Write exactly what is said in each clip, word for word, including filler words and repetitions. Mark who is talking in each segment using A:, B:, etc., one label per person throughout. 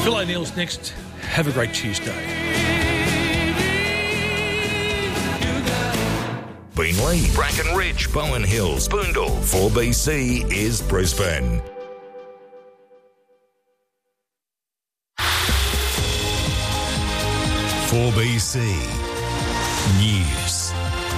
A: Phil O'Neill's next. Have a great Tuesday.
B: Beenleigh, Bracken Ridge, Bowen Hills, Boondall. four B C is Brisbane. four B C News.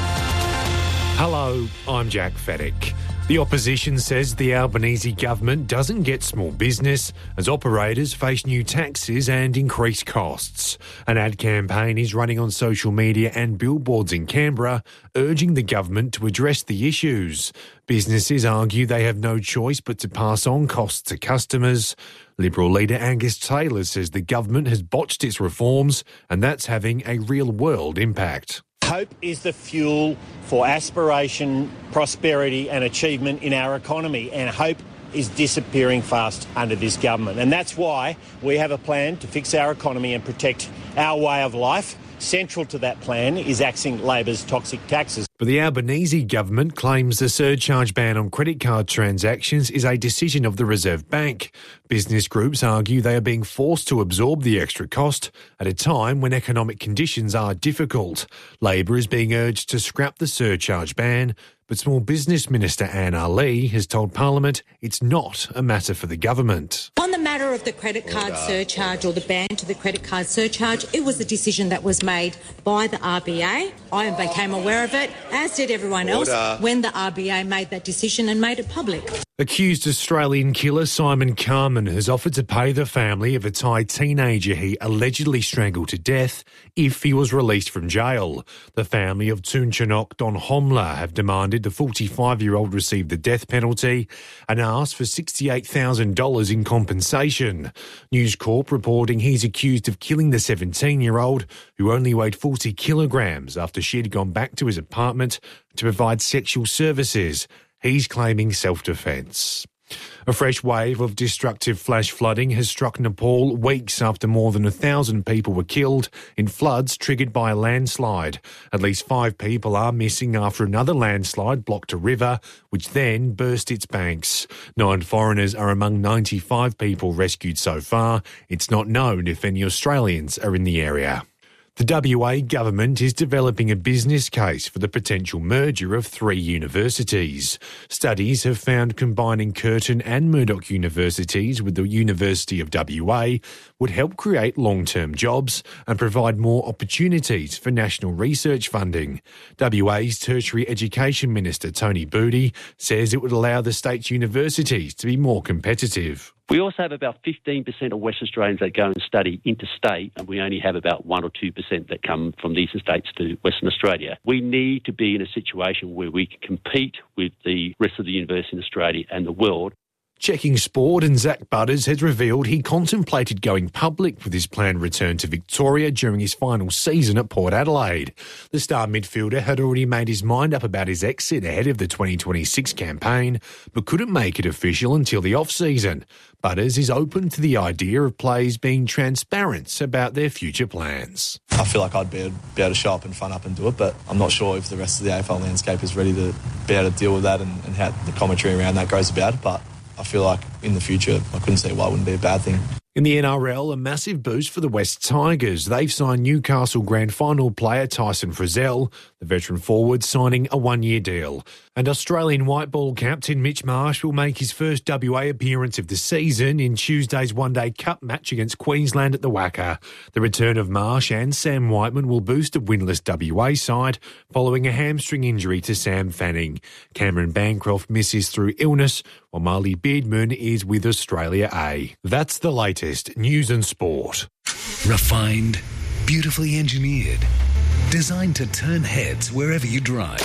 C: Hello, I'm Jack Fedek. The opposition says the Albanese government doesn't get small business as operators face new taxes and increased costs. An ad campaign is running on social media and billboards in Canberra, urging the government to address the issues. Businesses argue they have no choice but to pass on costs to customers. Liberal leader Angus Taylor says the government has botched its reforms and that's having a real-world impact.
D: Hope is the fuel for aspiration, prosperity and achievement in our economy, and hope is disappearing fast under this government. And that's why we have a plan to fix our economy and protect our way of life. Central to that plan is axing Labor's toxic taxes.
C: But the Albanese government claims the surcharge ban on credit card transactions is a decision of the Reserve Bank. Business groups argue they are being forced to absorb the extra cost at a time when economic conditions are difficult. Labor is being urged to scrap the surcharge ban, but Small Business Minister Anne Ali has told Parliament it's not a matter for the government.
E: On the matter of the credit card Order. surcharge or the ban to the credit card surcharge, it was a decision that was made by the R B A. I became aware of it, as did everyone Order. else, when the R B A made that decision and made it public.
C: Accused Australian killer Simon Carman has offered to pay the family of a Thai teenager he allegedly strangled to death if he was released from jail. The family of Toonchanock Don Homla have demanded the forty-five-year-old receive the death penalty and asked for sixty-eight thousand dollars in compensation. News Corp reporting he's accused of killing the seventeen-year-old who only weighed forty kilograms after she had gone back to his apartment to provide sexual services. He's claiming self-defence. A fresh wave of destructive flash flooding has struck Nepal weeks after more than a thousand people were killed in floods triggered by a landslide. At least five people are missing after another landslide blocked a river, which then burst its banks. Nine foreigners are among ninety-five people rescued so far. It's not known if any Australians are in the area. The W A government is developing a business case for the potential merger of three universities. Studies have found combining Curtin and Murdoch universities with the University of W A would help create long-term jobs and provide more opportunities for national research funding. W A's Tertiary Education Minister Tony Booty says it would allow the state's universities to be more competitive.
F: We also have about fifteen percent of West Australians that go and study interstate, and we only have about one or two percent that come from the eastern states to Western Australia. We need to be in a situation where we can compete with the rest of the universities in Australia and the world.
C: Checking Sport and Zach Butters has revealed he contemplated going public with his planned return to Victoria during his final season at Port Adelaide. The star midfielder had already made his mind up about his exit ahead of the twenty twenty-six campaign, but couldn't make it official until the off-season. Butters is open to the idea of players being transparent about their future plans.
G: I feel like I'd be able, be able to show up and fun up and do it, but I'm not sure if the rest of the A F L landscape is ready to be able to deal with that and, and how the commentary around that goes about it, but I feel like in the future, I couldn't see why it wouldn't be a bad thing.
C: In the N R L, a massive boost for the West Tigers. They've signed Newcastle Grand Final player Tyson Frizzell, the veteran forward, signing a one-year deal. And Australian white ball captain Mitch Marsh will make his first W A appearance of the season in Tuesday's one-day cup match against Queensland at the Wacker. The return of Marsh and Sam Whiteman will boost a winless W A side following a hamstring injury to Sam Fanning. Cameron Bancroft misses through illness, while Marley Beardman is with Australia A. That's the latest news and sport.
H: Refined, beautifully engineered, designed to turn heads wherever you drive.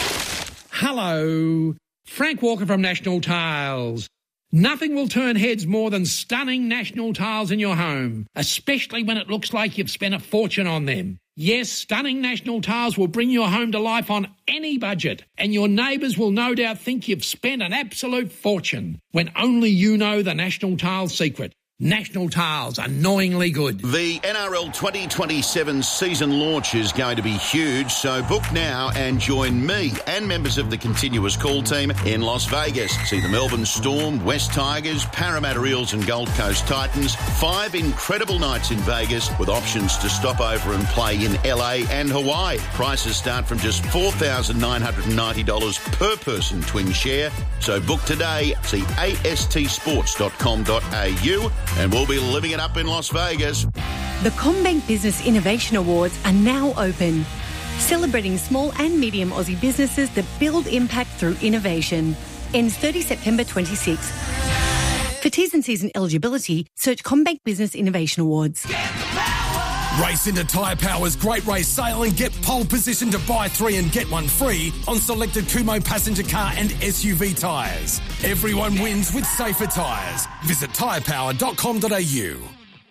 I: Hello, Frank Walker from National Tiles. Nothing will turn heads more than stunning National Tiles in your home, especially when it looks like you've spent a fortune on them. Yes, stunning National Tiles will bring your home to life on any budget, and your neighbours will no doubt think you've spent an absolute fortune when only you know the National Tiles secret. National Tiles, annoyingly good.
J: The N R L twenty twenty-seven season launch is going to be huge, so book now and join me and members of the Continuous Call team in Las Vegas. See the Melbourne Storm, West Tigers, Parramatta Eels and Gold Coast Titans. Five incredible nights in Vegas with options to stop over and play in L A and Hawaii. Prices start from just four thousand nine hundred ninety dollars per person twin share. So book today. See a s t sports dot com dot a u and we'll be living it up in Las Vegas.
K: The CommBank Business Innovation Awards are now open, celebrating small and medium Aussie businesses that build impact through innovation. Ends thirtieth September twenty-sixth. For T's and C's and eligibility, search CommBank Business Innovation Awards.
L: Race into Tyre Power's Great Race Sale and get pole position to buy three and get one free on selected Kumho passenger car and S U V tyres. Everyone wins with safer tyres. Visit tyre power dot com dot a u.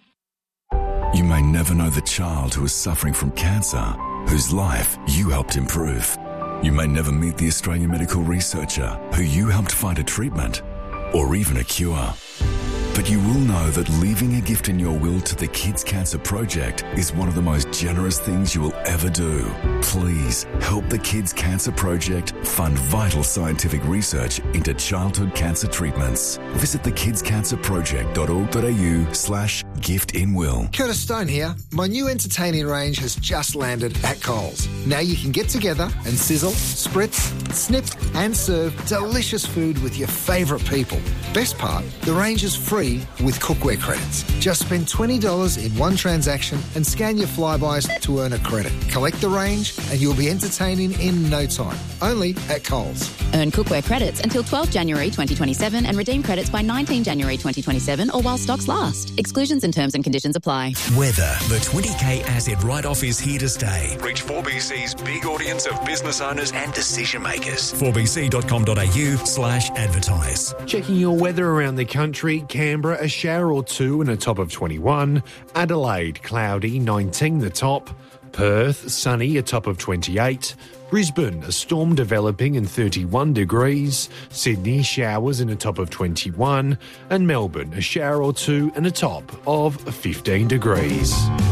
M: You may never know the child who is suffering from cancer, whose life you helped improve. You may never meet the Australian medical researcher who you helped find a treatment or even a cure. But you will know that leaving a gift in your will to the Kids Cancer Project is one of the most generous things you will ever do. Please help the Kids Cancer Project fund vital scientific research into childhood cancer treatments. Visit the kids cancer project dot org dot a u slash gift in will.
N: Curtis Stone here. My new entertaining range has just landed at Coles. Now you can get together and sizzle, spritz, snip and serve delicious food with your favourite people. Best part, the range is free with cookware credits. Just spend twenty dollars in one transaction and scan your flybys to earn a credit. Collect the range and you'll be entertaining in no time. Only at Coles.
O: Earn cookware credits until twelfth January twenty twenty-seven and redeem credits by nineteenth January twenty twenty-seven or while stocks last. Exclusions and terms and conditions apply.
P: Weather. The twenty K asset write-off is here to stay. Reach four B C's big audience of business owners and decision makers. four b c dot com dot a u slash advertise.
C: Checking your weather around the country. Canberra, a shower or two and a top of twenty-one. Adelaide, cloudy, nineteen the top. Perth, sunny, a top of twenty-eight. Brisbane, a storm developing and thirty-one degrees. Sydney, showers and a top of twenty-one. And Melbourne, a shower or two and a top of fifteen degrees.